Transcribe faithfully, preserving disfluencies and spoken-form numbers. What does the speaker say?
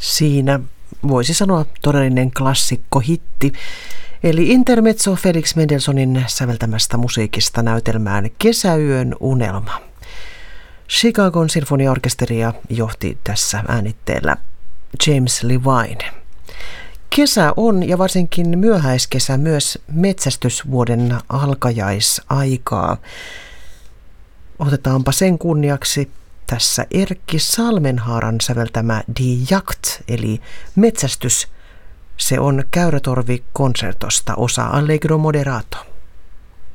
Siinä voisi sanoa todellinen klassikkohitti, eli intermezzo Felix Mendelssohnin säveltämästä musiikista näytelmään Kesäyön unelma. Chicagon sinfoniaorkesteria johti tässä äänitteellä James Levine. Kesä on, ja varsinkin myöhäiskesä, myös metsästysvuoden alkajaisaikaa. Otetaanpa sen kunniaksi tässä Erkki Salmenhaaran säveltämä Die Jagd, eli metsästys. Se on Käyrätorvi konsertosta osa Allegro moderato.